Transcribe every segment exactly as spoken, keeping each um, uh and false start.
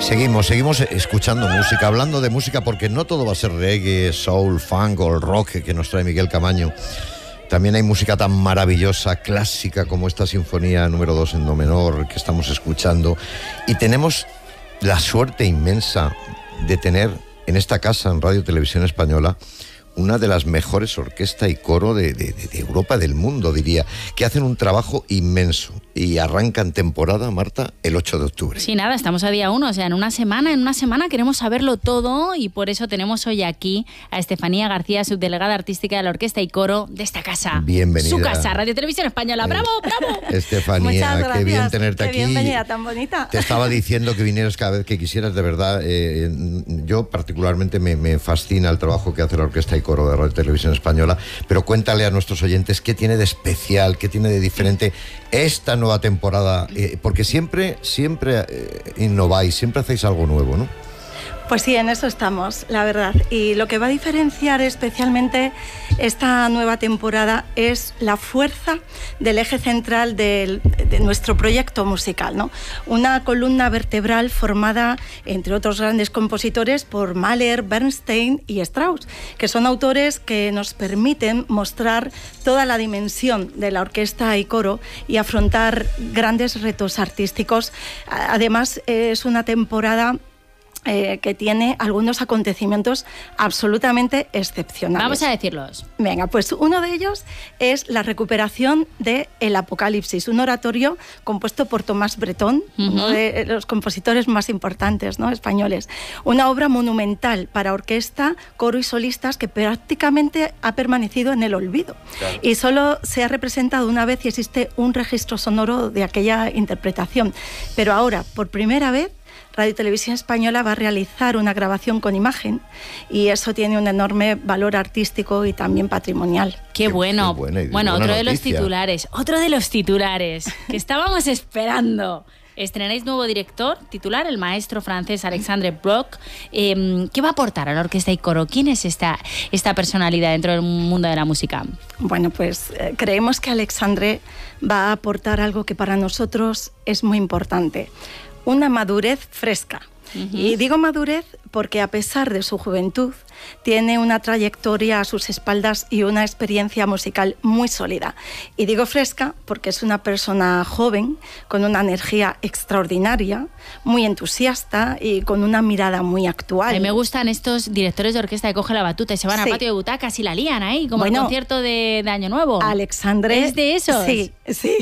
Seguimos, seguimos escuchando música, hablando de música, porque no todo va a ser reggae, soul, funk o el rock que nos trae Miguel Camaño. También hay música tan maravillosa, clásica, como esta sinfonía número dos en do menor que estamos escuchando. Y tenemos la suerte inmensa de tener en esta casa, en Radio Televisión Española, una de las mejores orquesta y coro de, de, de Europa, del mundo, diría, que hacen un trabajo inmenso y arrancan temporada, Marta, el ocho de octubre. Sí, nada, estamos a día uno, o sea, en una semana, en una semana queremos saberlo todo y por eso tenemos hoy aquí a Estefanía García, subdelegada artística de la orquesta y coro de esta casa. Bienvenida. Su casa, Radio Televisión Española. ¡Bravo, bravo! Estefanía, qué bien tenerte qué aquí. Bienvenida, tan bonita. Te estaba diciendo que vinieras cada vez que quisieras, de verdad. Eh, yo particularmente me, me fascina el trabajo que hace la orquesta y coro de Radio Televisión Española, pero cuéntale a nuestros oyentes qué tiene de especial, qué tiene de diferente esta nueva temporada, eh, porque siempre, siempre eh, innováis, siempre hacéis algo nuevo, ¿no? Pues sí, en eso estamos, la verdad. Y lo que va a diferenciar especialmente esta nueva temporada es la fuerza del eje central del, de nuestro proyecto musical, ¿no? Una columna vertebral formada, entre otros grandes compositores, por Mahler, Bernstein y Strauss, que son autores que nos permiten mostrar toda la dimensión de la orquesta y coro y afrontar grandes retos artísticos. Además, es una temporada Eh, que tiene algunos acontecimientos absolutamente excepcionales. Vamos a decirlos. Venga, pues uno de ellos es la recuperación de El Apocalipsis, un oratorio compuesto por Tomás Bretón, uh-huh. uno de los compositores más importantes, ¿no?, españoles. Una obra monumental para orquesta, coro y solistas que prácticamente ha permanecido en el olvido. Claro. Y solo se ha representado una vez y existe un registro sonoro de aquella interpretación. Pero ahora, por primera vez, Radio Televisión Española va a realizar una grabación con imagen y eso tiene un enorme valor artístico y también patrimonial. Qué bueno. Qué buena, bueno, otro noticia. de los titulares, otro de los titulares que estábamos esperando. Estrenáis nuevo director titular, el maestro francés Alexandre Bloch. Eh, ¿Qué va a aportar a la orquesta y coro? ¿Quién es esta, esta personalidad dentro del mundo de la música? Bueno, pues eh, creemos que Alexandre va a aportar algo que para nosotros es muy importante. Una madurez fresca. Uh-huh. Y digo madurez porque a pesar de su juventud, tiene una trayectoria a sus espaldas y una experiencia musical muy sólida. Y digo fresca porque es una persona joven, con una energía extraordinaria, muy entusiasta y con una mirada muy actual. A mí me gustan estos directores de orquesta que cogen la batuta y se van sí. al patio de butacas y la lían ahí, como bueno, el concierto de, de Año Nuevo. Alexandre... ¿Es de esos? Sí, sí.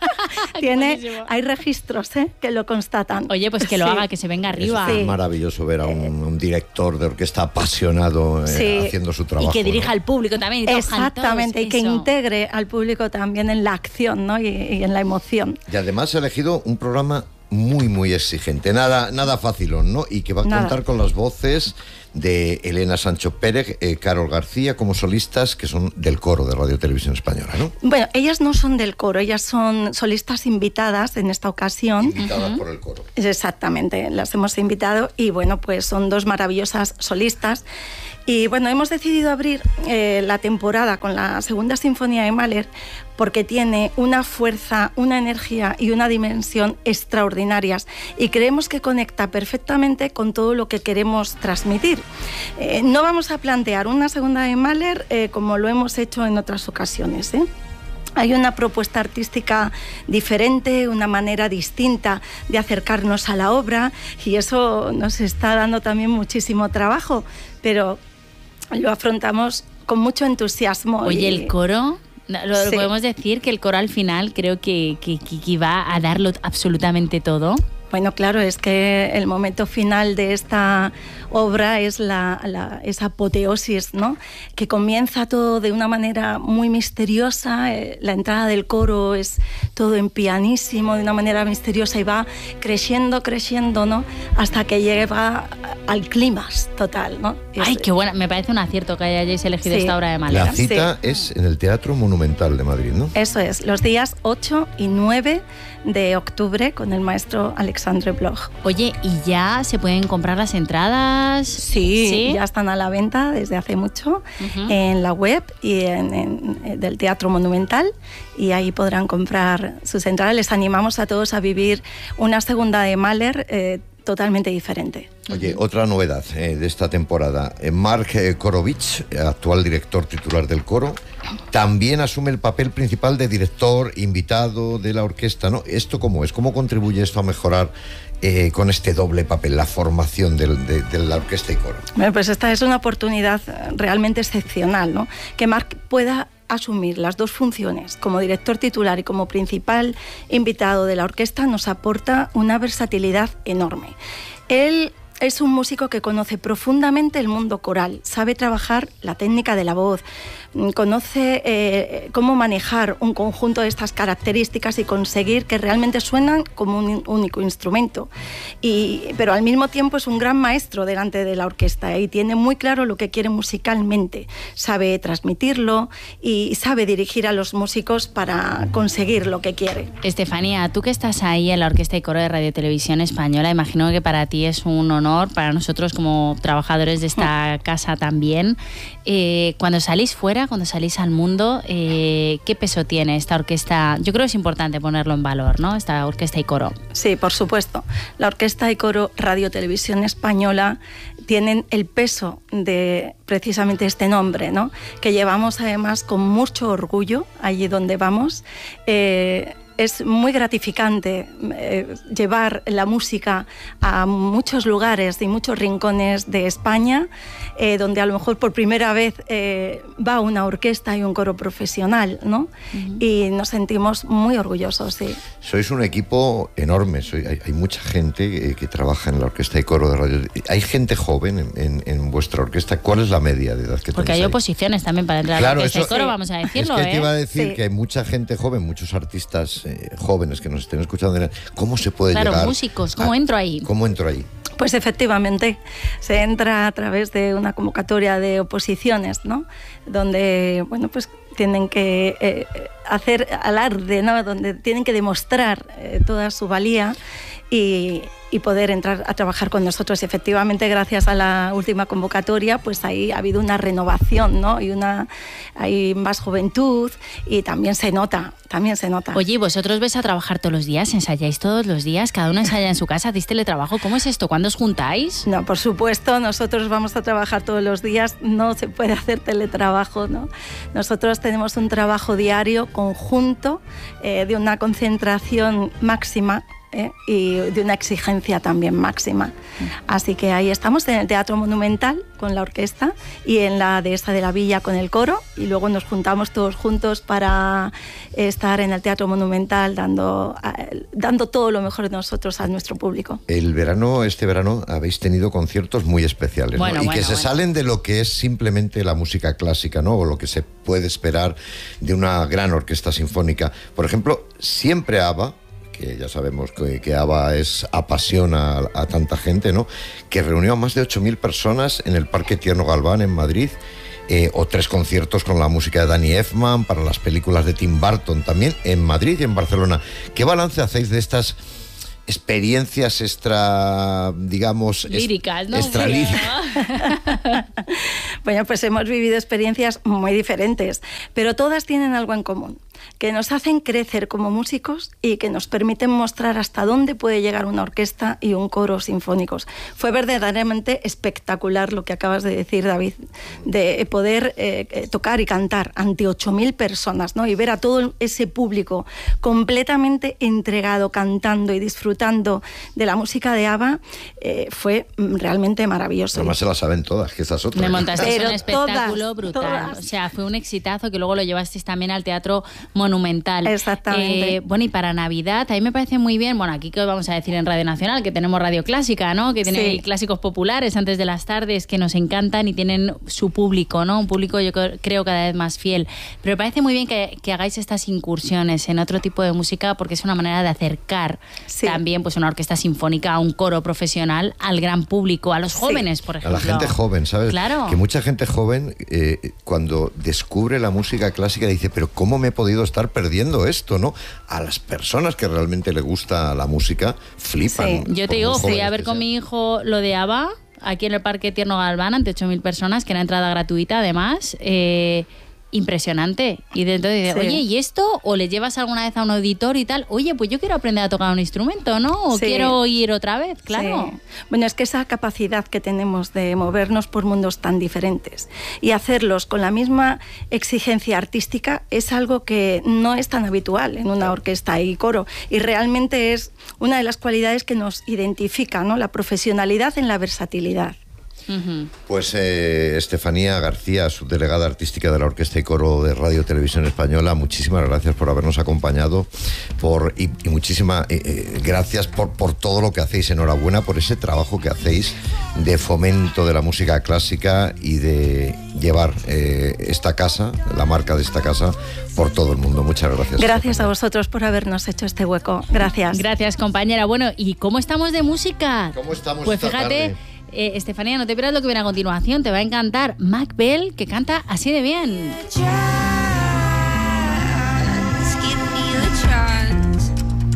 Tiene, hay registros ¿eh? que lo constatan. Oye, pues que lo sí. haga, que se venga arriba. Es sí. maravilloso ver a un, un director de orquesta apasionado eh, sí. haciendo su trabajo. Y que dirija ¿no? al público también. Y exactamente, todos, y que eso. integre al público también en la acción, ¿no? y, y en la emoción. Y además ha elegido un programa muy, muy exigente. Nada, nada fácil, ¿no? Y que va a nada. contar con las voces de Elena Sancho Pérez, eh, Carol García, como solistas que son del coro de Radio Televisión Española, ¿no? Bueno, ellas no son del coro, ellas son solistas invitadas en esta ocasión. Invitadas uh-huh. por el coro. Exactamente, las hemos invitado y bueno, pues son dos maravillosas solistas. Y bueno, hemos decidido abrir eh, la temporada con la segunda sinfonía de Mahler porque tiene una fuerza, una energía y una dimensión extraordinarias y creemos que conecta perfectamente con todo lo que queremos transmitir. Eh, no vamos a plantear una segunda de Mahler eh, como lo hemos hecho en otras ocasiones, ¿eh? Hay una propuesta artística diferente, una manera distinta de acercarnos a la obra y eso nos está dando también muchísimo trabajo, pero lo afrontamos con mucho entusiasmo. Oye, y... el coro, lo, sí. podemos decir que el coro al final creo que, que, que va a darlo absolutamente todo. Bueno, claro, es que el momento final de esta obra es la, la, esa apoteosis, ¿no? Que comienza todo de una manera muy misteriosa, eh, la entrada del coro es todo en pianísimo, de una manera misteriosa y va creciendo, creciendo, ¿no? Hasta que llega al clímax total, ¿no? Ay, es, qué buena, me parece un acierto que hayáis elegido sí. esta obra de Mahler. La cita sí. es en el Teatro Monumental de Madrid, ¿no? Eso es, los días ocho y nueve de octubre con el maestro Alexandre Bloch. Oye, ¿y ya se pueden comprar las entradas? Sí, ¿Sí? ya están a la venta desde hace mucho uh-huh. en la web y en, en, del Teatro Monumental y ahí podrán comprar sus entradas. Les animamos a todos a vivir una segunda de Mahler eh, totalmente diferente. Oye, otra novedad eh, de esta temporada. Eh, Mark eh, Korovich, actual director titular del coro, también asume el papel principal de director invitado de la orquesta, ¿no? ¿Esto cómo es? ¿Cómo contribuye esto a mejorar eh, con este doble papel, la formación del, de, de la orquesta y coro? Bueno, pues esta es una oportunidad realmente excepcional, ¿no? Que Mark pueda asumir las dos funciones, como director titular y como principal invitado de la orquesta, nos aporta una versatilidad enorme. Él es un músico que conoce profundamente el mundo coral, sabe trabajar la técnica de la voz, conoce eh, cómo manejar un conjunto de estas características y conseguir que realmente suenan como un único instrumento. Y, pero al mismo tiempo es un gran maestro delante de la orquesta y tiene muy claro lo que quiere musicalmente, sabe transmitirlo y sabe dirigir a los músicos para conseguir lo que quiere. Estefanía, tú que estás ahí en la Orquesta y Coro de Radio Televisión Española, imagino que para ti es un honor, para nosotros como trabajadores de esta casa también. Eh, cuando salís fuera, cuando salís al mundo, eh, ¿qué peso tiene esta orquesta? Yo creo que es importante ponerlo en valor, ¿no? Esta Orquesta y Coro. Sí, por supuesto. La Orquesta y Coro Radio Televisión Española tienen el peso de precisamente este nombre, ¿no? Que llevamos además con mucho orgullo allí donde vamos. Eh, Es muy gratificante eh, llevar la música a muchos lugares y muchos rincones de España, eh, donde a lo mejor por primera vez eh, va una orquesta y un coro profesional, ¿no? Uh-huh. Y nos sentimos muy orgullosos, sí. Sois un equipo enorme, soy, hay, hay mucha gente que, que trabaja en la Orquesta y Coro de Radio. ¿Hay gente joven en, en, en vuestra orquesta? ¿Cuál es la media de edad que tenéis? Porque hay ahí? Oposiciones también para entrar claro, a la Orquesta eso, y Coro, sí. Vamos a decirlo, Es que ¿eh? te iba a decir sí. que hay mucha gente joven, muchos artistas eh, jóvenes que nos estén escuchando. ¿Cómo se puede claro, llegar? Claro, músicos, ¿cómo a, entro ahí? ¿Cómo entro ahí? Pues efectivamente, se entra a través de una convocatoria de oposiciones, ¿no? Donde, bueno, pues tienen que eh, hacer alarde, ¿no? Donde tienen que demostrar eh, toda su valía y, y poder entrar a trabajar con nosotros. Y efectivamente, gracias a la última convocatoria, pues ahí ha habido una renovación, ¿no? Y una, hay más juventud y también se nota, también se nota. Oye, ¿vosotros ves a trabajar todos los días? ¿Ensayáis todos los días? ¿Cada uno ensaya en su casa? ¿Hacéis teletrabajo? ¿Cómo es esto? ¿Cuándo os juntáis? No, por supuesto, nosotros vamos a trabajar todos los días, no se puede hacer teletrabajo, ¿no? Nosotros tenemos un trabajo diario conjunto eh, de una concentración máxima, ¿eh? Y de una exigencia también máxima. Así que ahí estamos en el Teatro Monumental con la orquesta y en la Dehesa de la Villa con el coro, y luego nos juntamos todos juntos para estar en el Teatro Monumental dando, dando todo lo mejor de nosotros a nuestro público. El verano, este verano, habéis tenido conciertos muy especiales, bueno, ¿no? Y bueno, que se bueno. salen de lo que es simplemente la música clásica, ¿no? O lo que se puede esperar de una gran orquesta sinfónica. Por ejemplo, siempre ABBA, que ya sabemos que, que ABBA es, apasiona a, a tanta gente, ¿no? Que reunió a más de ocho mil personas en el Parque Tierno Galván en Madrid, eh, o tres conciertos con la música de Danny Elfman para las películas de Tim Burton también en Madrid y en Barcelona. ¿Qué balance hacéis de estas experiencias extra, digamos... líricas, ¿no? Extra líricas. Bueno, pues hemos vivido experiencias muy diferentes, pero todas tienen algo en común, que nos hacen crecer como músicos y que nos permiten mostrar hasta dónde puede llegar una orquesta y un coro sinfónicos. Fue verdaderamente espectacular lo que acabas de decir, David, de poder eh, tocar y cantar ante ocho mil personas, ¿no? Y ver a todo ese público completamente entregado, cantando y disfrutando de la música de ABBA, eh, fue realmente maravilloso. Además se la saben todas, que estas otras. Me montasteis Pero un espectáculo todas, brutal. todas. O sea, fue un exitazo que luego lo llevasteis también al Teatro Monumental. Exactamente. Eh, bueno, y para Navidad, a mí me parece muy bien, bueno, aquí que os vamos a decir en Radio Nacional, que tenemos Radio Clásica, ¿no? Que tiene Sí. clásicos populares antes de las tardes que nos encantan y tienen su público, ¿no? Un público yo creo cada vez más fiel. Pero me parece muy bien que, que hagáis estas incursiones en otro tipo de música porque es una manera de acercar Sí. también pues una orquesta sinfónica, a un coro profesional, al gran público, a los jóvenes, Sí. por A ejemplo. la gente joven, ¿sabes? Claro. Que mucha gente joven, eh, cuando descubre la música clásica, dice, pero ¿cómo me he podido estar perdiendo esto, no? A las personas que realmente les gusta la música, flipan. Sí. Yo te por digo, muy fui jóvenes a ver que con sean. mi hijo lo de ABBA, aquí en el Parque Tierno Galván, ante ocho mil personas, que era entrada gratuita además. Eh, impresionante. Y de entonces dices, Sí. oye, ¿y esto? O le llevas alguna vez a un auditor y tal, oye, pues yo quiero aprender a tocar un instrumento, ¿no? O Sí. quiero ir otra vez, claro. Sí. Bueno, es que esa capacidad que tenemos de movernos por mundos tan diferentes y hacerlos con la misma exigencia artística es algo que no es tan habitual en una orquesta y coro, y realmente es una de las cualidades que nos identifica, ¿no? La profesionalidad en la versatilidad. Uh-huh. Pues eh, Estefanía García, subdelegada artística de la Orquesta y Coro de Radio Televisión Española, muchísimas gracias por habernos acompañado por, y, y muchísimas eh, eh, gracias por, por todo lo que hacéis. Enhorabuena por ese trabajo que hacéis de fomento de la música clásica y de llevar eh, esta casa, la marca de esta casa, por todo el mundo. Muchas gracias. Gracias Estefanía. a vosotros por habernos hecho este hueco. Gracias. Gracias, compañera. Bueno, ¿y cómo estamos de música? ¿Cómo estamos Pues esta fíjate, tarde? eh, Estefanía, no te pierdas lo que viene a continuación. Te va a encantar Mac Bell, que canta así de bien. Chance, give me the chance.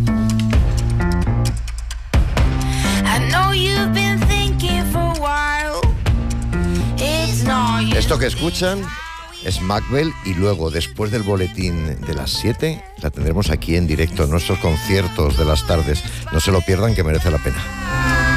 I know you've been thinking for a while. It's not you. Esto que escuchan es Mac Bell y luego, después del boletín de las siete, la tendremos aquí en directo en nuestros conciertos de las tardes. No se lo pierdan, que merece la pena.